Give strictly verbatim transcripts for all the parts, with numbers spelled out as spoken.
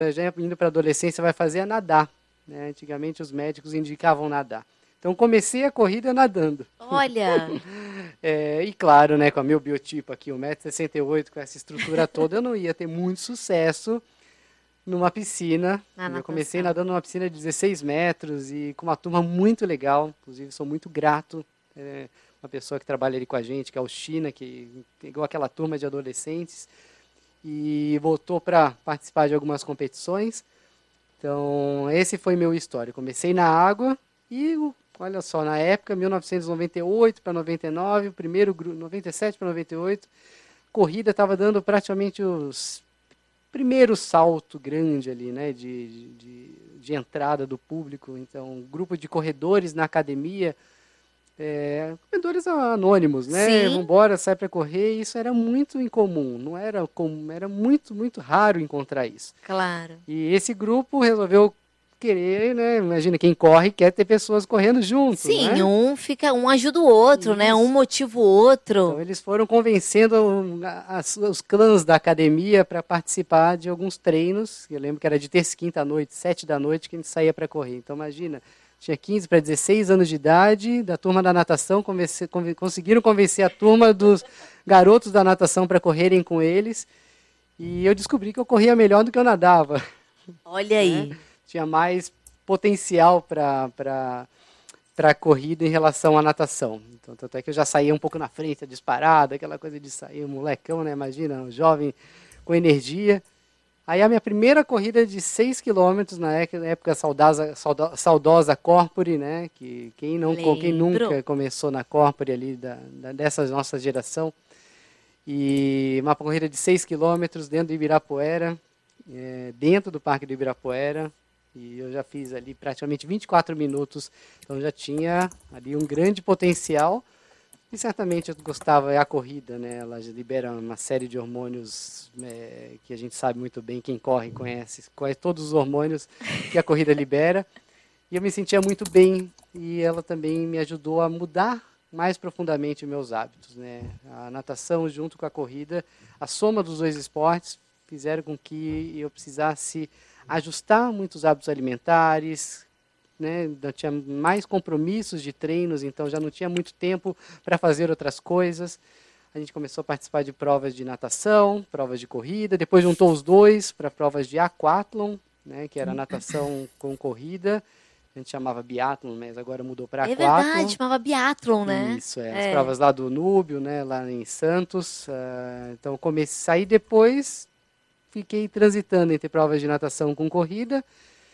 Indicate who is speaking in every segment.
Speaker 1: já indo para a adolescência, vai fazer é nadar, né? Antigamente os médicos indicavam nadar. Então comecei a corrida nadando.
Speaker 2: Olha,
Speaker 1: É, e claro, né, com o meu biotipo aqui, um metro e sessenta e oito, com essa estrutura toda, eu não ia ter muito sucesso numa piscina.
Speaker 2: na
Speaker 1: Eu comecei
Speaker 2: natação.
Speaker 1: nadando numa piscina de dezesseis metros e com uma turma muito legal. Inclusive, sou muito grato. É, uma pessoa que trabalha ali com a gente, que é o China, que pegou aquela turma de adolescentes e voltou para participar de algumas competições. Então, esse foi meu histórico. Comecei na água e, olha só, na época, mil novecentos e noventa e oito para noventa e nove, o primeiro grupo, noventa e sete para noventa e oito, corrida estava dando praticamente os primeiro salto grande ali, né, de, de, de entrada do público. Então, um grupo de corredores na academia, é, corredores anônimos, né,
Speaker 2: Sim,
Speaker 1: vambora, sai para correr, e isso era muito incomum, não era comum, era muito, muito raro encontrar isso.
Speaker 2: claro.
Speaker 1: E esse grupo resolveu querer, né, imagina, quem corre quer ter pessoas correndo junto,
Speaker 2: Sim,
Speaker 1: né?
Speaker 2: um fica, um ajuda o outro, né? Um
Speaker 1: Isso.
Speaker 2: motiva o
Speaker 1: Então
Speaker 2: outro.
Speaker 1: eles foram convencendo as, os clãs da academia para participar de alguns treinos. Eu lembro que era de terça e quinta à noite, sete da noite, que a gente saía para correr. Então imagina, tinha quinze para dezesseis anos de idade, da turma da natação, convencer, conven, conseguiram convencer a turma dos garotos da natação para correrem com eles. E eu descobri que eu corria melhor do que eu nadava,
Speaker 2: Olha
Speaker 1: né?
Speaker 2: aí.
Speaker 1: Tinha mais potencial para para a corrida em relação à natação. Então, tanto é que eu já saía um pouco na frente, disparada, aquela coisa de sair, um molecão, né? Imagina, um jovem com energia. Aí a minha primeira corrida de seis quilômetros, na época saudosa, saudosa Corpore, né? Que quem, não, quem
Speaker 2: Lembro.
Speaker 1: nunca começou na Corpore ali, da, da, dessa nossa geração. E uma corrida de seis quilômetros dentro do Ibirapuera, é, dentro do Parque do Ibirapuera. E eu já fiz ali praticamente vinte e quatro minutos, então já tinha ali um grande potencial. E certamente eu gostava, é a corrida, né? Ela libera uma série de hormônios é, que a gente sabe muito bem, quem corre conhece, conhece todos os hormônios que a corrida libera. E eu me sentia muito bem e ela também me ajudou a mudar mais profundamente meus hábitos, né? A natação junto com a corrida, a soma dos dois esportes fizeram com que eu precisasse ajustar muitos hábitos alimentares, né? Eu tinha mais compromissos de treinos, então já não tinha muito tempo para fazer outras coisas. A gente começou a participar de provas de natação, provas de corrida, depois juntou os dois para provas de aquatlon, né, que era natação com corrida. A gente chamava biathlon, mas agora mudou para
Speaker 2: É verdade,
Speaker 1: aquatlon.
Speaker 2: chamava biathlon, né?
Speaker 1: Isso, é, as
Speaker 2: É.
Speaker 1: provas lá do Núbio, né, lá em Santos. Uh, então comecei a sair depois, fiquei transitando entre provas de natação com corrida.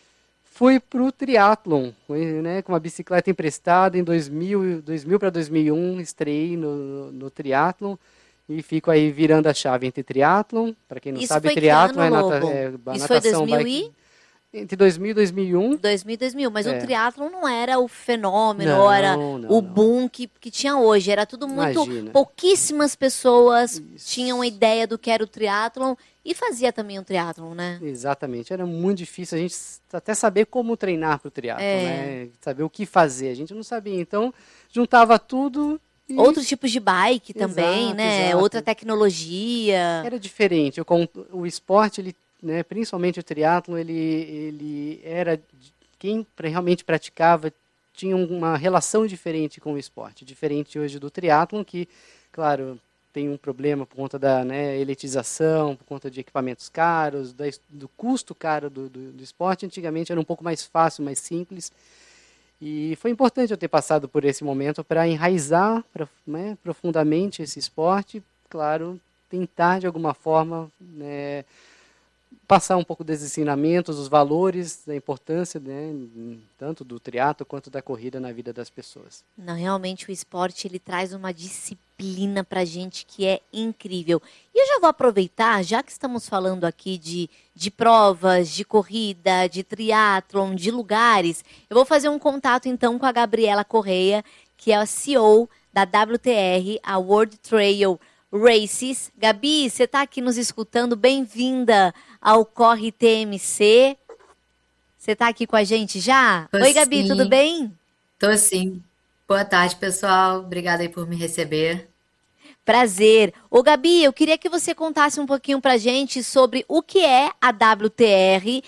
Speaker 1: Fui para o triatlon, né, com uma bicicleta emprestada em dois mil, dois mil para dois mil e um, estreiei no, no triatlon e fico aí virando a chave entre triatlon, para quem não
Speaker 2: Isso
Speaker 1: sabe,
Speaker 2: foi que
Speaker 1: triatlon
Speaker 2: ano,
Speaker 1: é, nata,
Speaker 2: Lobo?
Speaker 1: é
Speaker 2: Isso foi
Speaker 1: natação
Speaker 2: dois mil
Speaker 1: bike,
Speaker 2: e
Speaker 1: entre dois mil e dois mil e um.
Speaker 2: dois mil, dois mil, mas o
Speaker 1: É,
Speaker 2: triatlon não era o fenômeno, ou era
Speaker 1: não, não,
Speaker 2: o
Speaker 1: não.
Speaker 2: boom que, que tinha hoje. Era tudo muito.
Speaker 1: Imagina.
Speaker 2: Pouquíssimas pessoas tinham
Speaker 1: Isso.
Speaker 2: ideia do que era o triatlon e fazia também o triatlon, né?
Speaker 1: Exatamente, era muito difícil a gente até saber como treinar para o triatlo,
Speaker 2: É.
Speaker 1: né? Saber o que fazer, a gente não sabia. Então, juntava tudo e...
Speaker 2: Outros tipos de bike também,
Speaker 1: Exato,
Speaker 2: né? Outra
Speaker 1: exato.
Speaker 2: tecnologia.
Speaker 1: Era diferente. O, o esporte, ele, né, principalmente o triatlo, ele, ele era... Quem realmente praticava tinha uma relação diferente com o esporte. Diferente hoje do triatlon, que, claro, tem um problema por conta da, né, elitização, por conta de equipamentos caros, da, do custo caro do, do, do esporte. Antigamente era um pouco mais fácil, mais simples. E foi importante eu ter passado por esse momento para enraizar pra, né, profundamente esse esporte. Claro, tentar de alguma forma, né, passar um pouco dos ensinamentos, os valores, da importância, né, tanto do triatlo quanto da corrida na vida das pessoas.
Speaker 2: Não, realmente o esporte ele traz uma disciplina pra gente que é incrível. E eu já vou aproveitar, já que estamos falando aqui de, de provas, de corrida, de triatlon, de lugares, eu vou fazer um contato então com a Gabriela Correia, que é a C E O da W T R, a World Trail Races. Gabi, você está aqui nos escutando, bem-vinda ao Corre T M C. Você está aqui com a gente já?
Speaker 3: Tô
Speaker 2: Oi, Gabi, tudo
Speaker 3: sim,
Speaker 2: bem?
Speaker 3: tô sim. Boa tarde, pessoal. Obrigada aí por me receber.
Speaker 2: Prazer. Ô Gabi, eu queria que você contasse um pouquinho pra gente sobre o que é a W T R